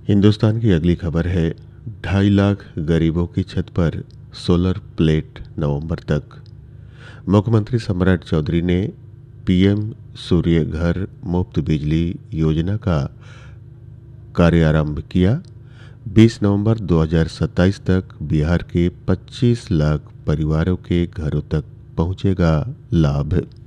हिंदुस्तान की अगली खबर है 2.5 लाख गरीबों की छत पर सोलर प्लेट नवंबर तक। मुख्यमंत्री सम्राट चौधरी ने पीएम सूर्य घर मुफ्त बिजली योजना का कार्यारंभ किया। 20 नवंबर 2027 तक बिहार के 25 लाख परिवारों के घरों तक पहुंचेगा लाभ।